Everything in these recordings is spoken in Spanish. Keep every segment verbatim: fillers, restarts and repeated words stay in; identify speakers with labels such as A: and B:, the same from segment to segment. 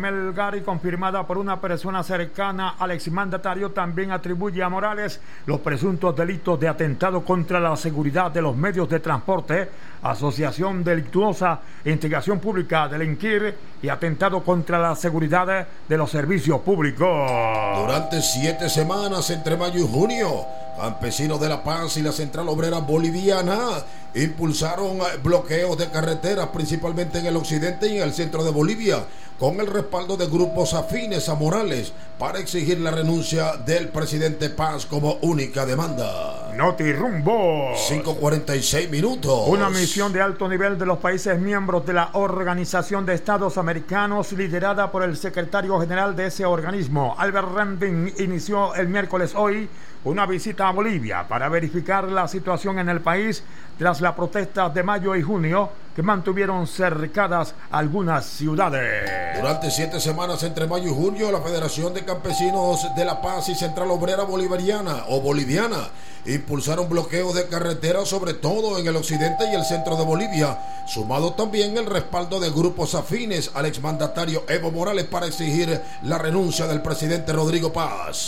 A: Melgar y confirmada por una persona cercana al exmandatario, también atribuye a Morales los presuntos delitos de atentado contra la seguridad de los medios de transporte, asociación delictuosa, instigación pública, delinquir y atentado contra la seguridad de los servicios públicos.
B: Durante siete semanas entre mayo y junio, campesinos de La Paz y la Central Obrera Boliviana impulsaron bloqueos de carreteras principalmente en el occidente y en el centro de Bolivia, con el respaldo de grupos afines a Morales para exigir la renuncia del presidente Paz como única demanda.
A: Notirumbo.
B: cinco cuarenta y seis minutos.
A: Una misión de alto nivel de los países miembros de la Organización de Estados Americanos, liderada por el secretario general de ese organismo, Albert Randin, inició el miércoles hoy una visita a Bolivia para verificar la situación en el país tras las protestas de mayo y junio que mantuvieron cercadas algunas ciudades.
B: Durante siete semanas entre mayo y junio, la Federación de Campesinos de La Paz y Central Obrera Bolivariana o Boliviana impulsaron bloqueos de carreteras, sobre todo en el occidente y el centro de Bolivia, sumado también el respaldo de grupos afines al exmandatario Evo Morales para exigir la renuncia del presidente Rodrigo Paz.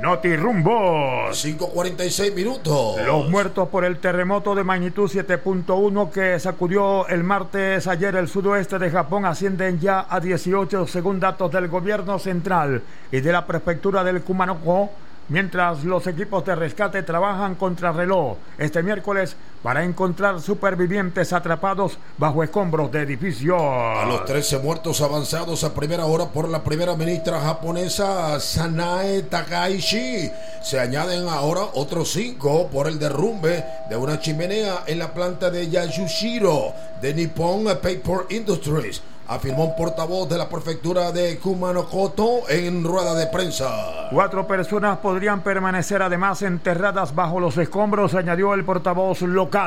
A: Notirumbo.
B: cinco cuarenta y seis minutos.
A: Los muertos por el terremoto de magnitud siete punto uno que sacudió el martes ayer el sudoeste de Japón ascienden ya a dieciocho según datos del gobierno central y de la prefectura del Kumamoto, mientras los equipos de rescate trabajan contrarreloj este miércoles para encontrar supervivientes atrapados bajo escombros de edificios.
B: A los trece muertos avanzados a primera hora por la primera ministra japonesa Sanae Takaichi, se añaden ahora otros cinco por el derrumbe de una chimenea en la planta de Yasushiro de Nippon Paper Industries, afirmó un portavoz de la prefectura de Kumamoto en rueda de prensa.
A: Cuatro personas podrían permanecer además enterradas bajo los escombros, añadió el portavoz local.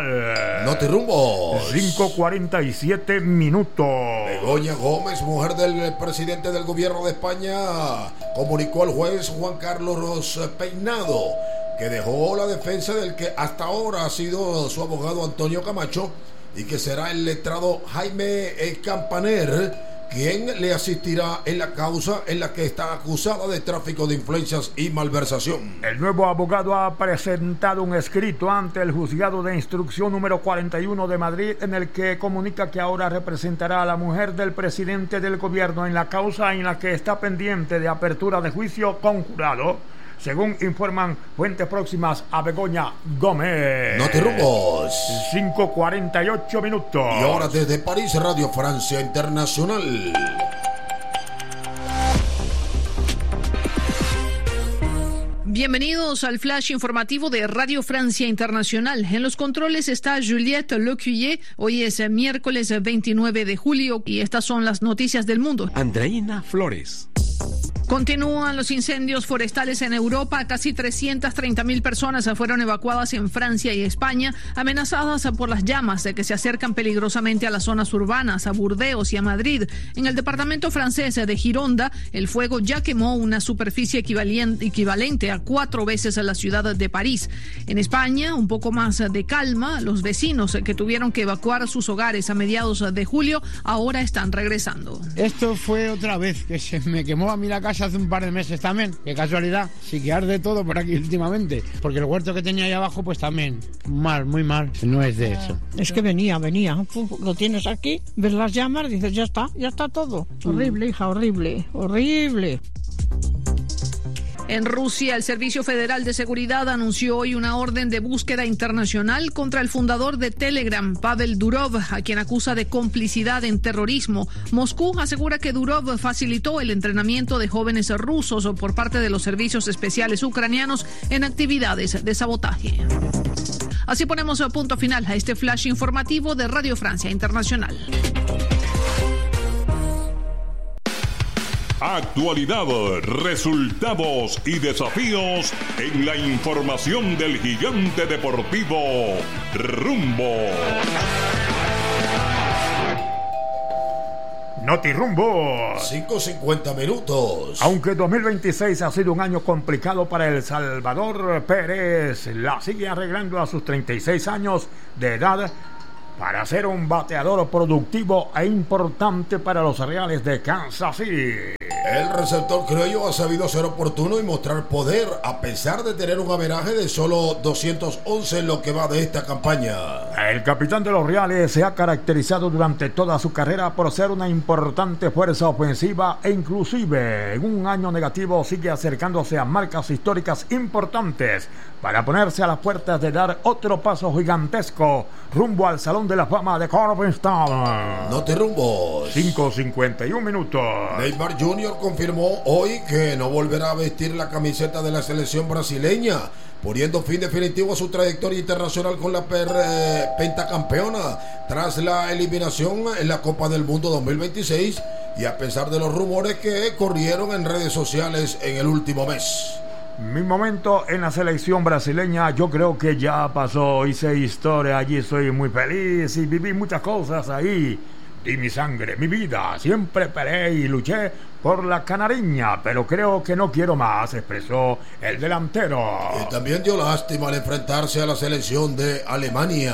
B: Notirumbo.
A: cinco cuarenta y siete minutos.
B: Begoña Gómez, mujer del presidente del gobierno de España, comunicó al juez Juan Carlos Peinado que dejó la defensa del que hasta ahora ha sido su abogado Antonio Camacho y que será el letrado Jaime Campaner quien le asistirá en la causa en la que está acusada de tráfico de influencias y malversación.
A: El nuevo abogado ha presentado un escrito ante el juzgado de instrucción número cuarenta y uno de Madrid en el que comunica que ahora representará a la mujer del presidente del gobierno en la causa en la que está pendiente de apertura de juicio con jurado, según informan fuentes próximas a Begoña Gómez.
B: Notirrumbos.
A: cinco cuarenta y ocho minutos.
B: Y ahora desde París, Radio Francia Internacional.
C: Bienvenidos al flash informativo de Radio Francia Internacional. En los controles está Juliette Lecuyer. Hoy es miércoles veintinueve de julio y estas son las noticias del mundo.
D: Andreina Flores.
C: Continúan los incendios forestales en Europa. Casi trescientas treinta mil personas fueron evacuadas en Francia y España, amenazadas por las llamas que se acercan peligrosamente a las zonas urbanas, a Burdeos y a Madrid. En el departamento francés de Gironda, el fuego ya quemó una superficie equivalente a cuatro veces a la ciudad de París. En España, un poco más de calma. Los vecinos que tuvieron que evacuar sus hogares a mediados de julio ahora están regresando.
E: Esto fue otra vez que se me quemó a mí la casa hace un par de meses también. Qué casualidad. Sí que arde todo por aquí últimamente. Porque el huerto que tenía ahí abajo, pues también mal, muy mal. No es de eso.
F: Es que venía, venía. Lo tienes aquí, ves las llamas, dices, ya está, ya está todo. Horrible, hija, horrible, horrible.
C: En Rusia, el Servicio Federal de Seguridad anunció hoy una orden de búsqueda internacional contra el fundador de Telegram, Pavel Durov, a quien acusa de complicidad en terrorismo. Moscú asegura que Durov facilitó el entrenamiento de jóvenes rusos por parte de los servicios especiales ucranianos en actividades de sabotaje. Así ponemos punto final a este flash informativo de Radio Francia Internacional.
G: Actualidad, resultados y desafíos en la información del gigante deportivo Rumbo.
A: Notirumbo.
B: cinco cincuenta minutos.
A: Aunque dos mil veintiséis ha sido un año complicado para El Salvador, Pérez la sigue arreglando a sus treinta y seis años de edad para ser un bateador productivo e importante para los Reales de Kansas City.
B: El receptor criollo ha sabido ser oportuno y mostrar poder a pesar de tener un averaje de solo doscientos once en lo que va de esta campaña.
A: El capitán de los Reales se ha caracterizado durante toda su carrera por ser una importante fuerza ofensiva e inclusive en un año negativo sigue acercándose a marcas históricas importantes para ponerse a las puertas de dar otro paso gigantesco rumbo al Salón de la Fama de Cooperstown.
B: No te rumbos.
A: cinco cincuenta y uno minutos.
B: Neymar junior confirmó hoy que no volverá a vestir la camiseta de la selección brasileña, poniendo fin definitivo a su trayectoria internacional con la per, eh, pentacampeona tras la eliminación en la Copa del Mundo dos mil veintiséis y a pesar de los rumores que corrieron en redes sociales en el último mes.
A: Mi momento en la selección brasileña yo creo que ya pasó, hice historia, allí soy muy feliz y viví muchas cosas ahí. Di mi sangre, mi vida, siempre peleé y luché por la canariña, pero creo que no quiero más, expresó el delantero.
B: Y también dio lástima al enfrentarse a la selección de Alemania.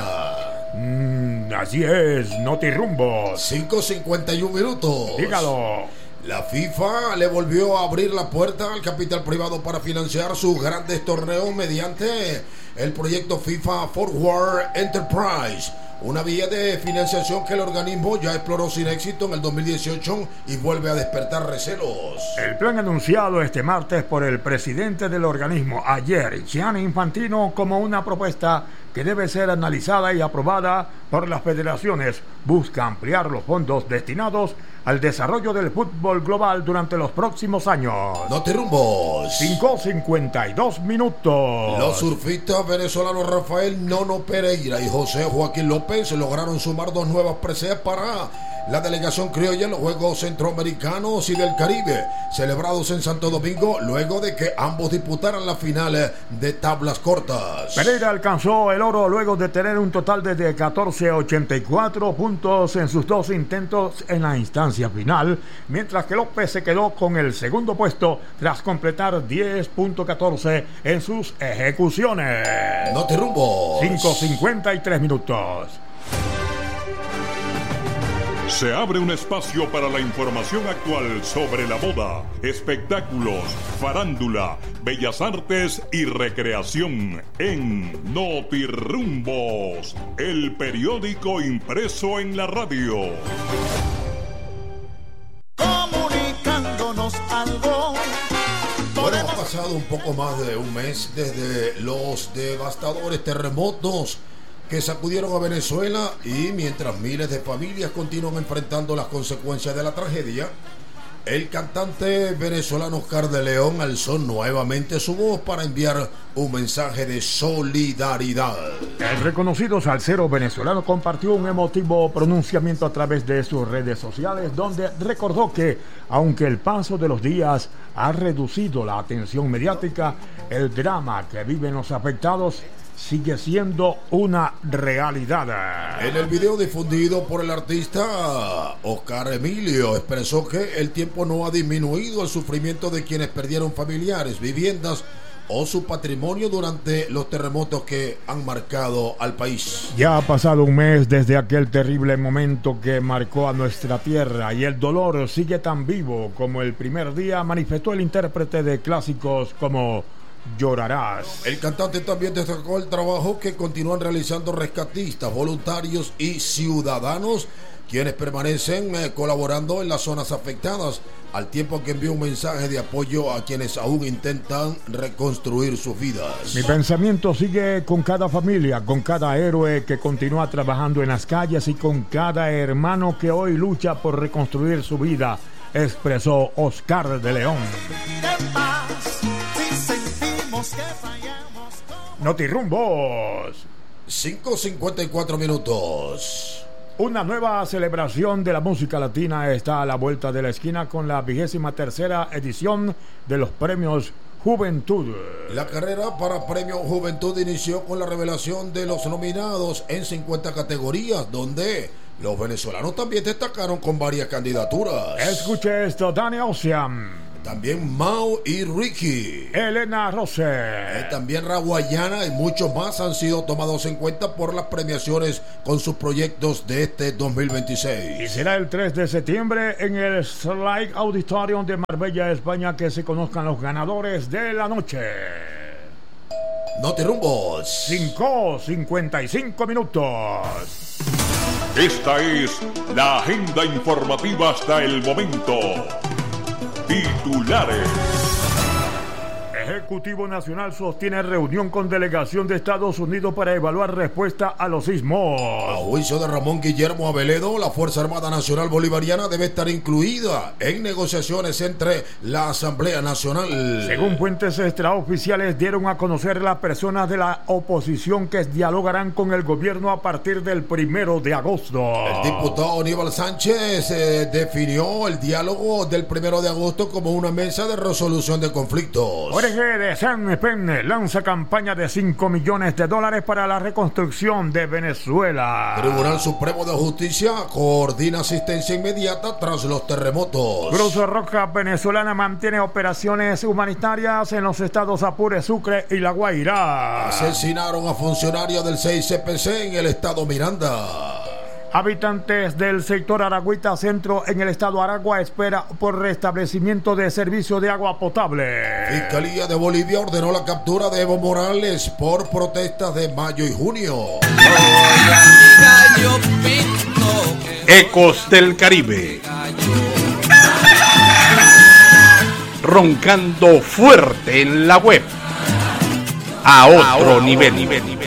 A: Mm, así es, no te rumbos.
B: cinco cincuenta y uno minutos.
A: Dígalo.
B: La FIFA le volvió a abrir la puerta al capital privado para financiar sus grandes torneos mediante el proyecto FIFA Forward Enterprise, una vía de financiación que el organismo ya exploró sin éxito en el dos mil dieciocho y vuelve a despertar recelos.
A: El plan anunciado este martes por el presidente del organismo ayer, Gianni Infantino, como una propuesta que debe ser analizada y aprobada por las federaciones, busca ampliar los fondos destinados al desarrollo del fútbol global durante los próximos años.
B: No te rumbos.
A: cinco cincuenta y dos minutos.
B: Los surfistas venezolanos Rafael Nono Pereira y José Joaquín López lograron sumar dos nuevas preseas para la delegación criolla en los Juegos Centroamericanos y del Caribe, celebrados en Santo Domingo, luego de que ambos disputaran la final de tablas cortas.
A: Pereira alcanzó el oro luego de tener un total de catorce ochenta y cuatro puntos en sus dos intentos en la instancia final, mientras que López se quedó con el segundo puesto tras completar diez punto catorce en sus ejecuciones.
B: No te rumbos.
A: cinco cincuenta y tres minutos.
G: Se abre un espacio para la información actual sobre la moda, espectáculos, farándula, bellas artes y recreación en Notirrumbos, el periódico impreso en la radio.
D: Comunicándonos algo.
B: Bueno, ha pasado un poco más de un mes desde los devastadores terremotos que sacudieron a Venezuela y mientras miles de familias continúan enfrentando las consecuencias de la tragedia, el cantante venezolano Oscar de León alzó nuevamente su voz para enviar un mensaje de solidaridad.
A: El reconocido salsero venezolano compartió un emotivo pronunciamiento a través de sus redes sociales donde recordó que, aunque el paso de los días ha reducido la atención mediática, el drama que viven los afectados sigue siendo una realidad.
B: En el video difundido por el artista, Oscar Emilio expresó que el tiempo no ha disminuido el sufrimiento de quienes perdieron familiares, viviendas o su patrimonio durante los terremotos que han marcado al país.
A: Ya ha pasado un mes desde aquel terrible momento que marcó a nuestra tierra y el dolor sigue tan vivo como el primer día, manifestó el intérprete de clásicos como Llorarás.
B: El cantante también destacó el trabajo que continúan realizando rescatistas, voluntarios y ciudadanos, quienes permanecen eh, colaborando en las zonas afectadas, al tiempo que envía un mensaje de apoyo a quienes aún intentan reconstruir sus vidas.
A: Mi pensamiento sigue con cada familia, con cada héroe que continúa trabajando en las calles y con cada hermano que hoy lucha por reconstruir su vida, expresó Oscar de León. Notirrumbos.
B: cinco cincuenta y cuatro minutos.
A: Una nueva celebración de la música latina está a la vuelta de la esquina con la vigésima tercera edición de los premios Juventud.
B: La carrera para Premio Juventud inició con la revelación de los nominados en cincuenta categorías, donde los venezolanos también destacaron con varias candidaturas.
A: Escuche esto, Dani Ocean.
B: También Mau y Ricky.
A: Elena Rose.
B: Eh, también Raguayana y muchos más han sido tomados en cuenta por las premiaciones con sus proyectos de este dos mil veintiséis.
A: Y será el tres de septiembre en el Slide Auditorium de Marbella, España, que se conozcan los ganadores de la noche.
B: Notirumbos.
A: cinco cincuenta y cinco minutos.
G: Esta es la agenda informativa hasta el momento. Titulares.
A: Ejecutivo Nacional sostiene reunión con delegación de Estados Unidos para evaluar respuesta a los sismos.
B: A juicio de Ramón Guillermo Aveledo, la Fuerza Armada Nacional Bolivariana debe estar incluida en negociaciones entre la Asamblea Nacional.
A: Según fuentes extraoficiales, dieron a conocer las personas de la oposición que dialogarán con el gobierno a partir del primero de agosto.
B: El diputado Aníbal Sánchez eh, definió el diálogo del primero de agosto como una mesa de resolución de conflictos.
A: O N G de San Penne lanza campaña de cinco millones de dólares para la reconstrucción de Venezuela.
B: Tribunal Supremo de Justicia coordina asistencia inmediata tras los terremotos.
A: Cruz Roja venezolana mantiene operaciones humanitarias en los estados Apure, Sucre y La Guairá.
B: Asesinaron a funcionarios del seis C P C en el estado Miranda.
A: Habitantes del sector Aragüita Centro en el estado Aragua espera por restablecimiento de servicio de agua potable.
B: Fiscalía de Bolivia ordenó la captura de Evo Morales por protestas de mayo y junio.
D: Ecos del Caribe. Roncando fuerte en la web. A otro, a otro nivel. nivel.